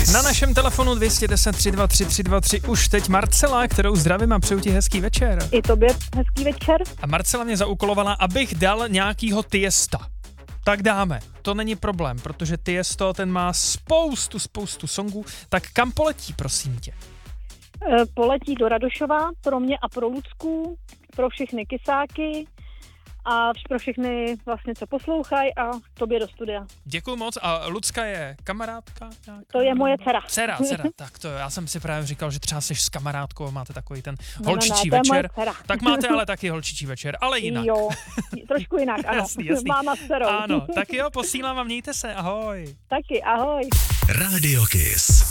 Na našem telefonu 210 323 323 už teď Marcela, kterou zdravím a přeju ti hezký večer. I tobě hezký večer. A Marcela mě zaúkolovala, abych dal nějakýho Tiesta. Tak dáme, to není problém, protože Tiesto, ten má spoustu songů. Tak kam poletí, prosím tě? Poletí do Radošova pro mě a pro Lucku, pro všechny kysáky a pro všechny vlastně, co poslouchají a tobě do studia. Děkuju moc. A Lucka je kamarádka? Nějaká? To je moje dcera. Dcera. Tak to já jsem si právě říkal, že třeba jsi s kamarádkou a máte takový ten holčičí to je moje večer. dcera. Tak máte ale taky holčičí večer, ale jinak. Jo, trošku jinak, ano. Jasný. Máma s dcerou. Ano, tak jo, posílám vám, mějte se, ahoj. Taky, ahoj. Radio Kiss.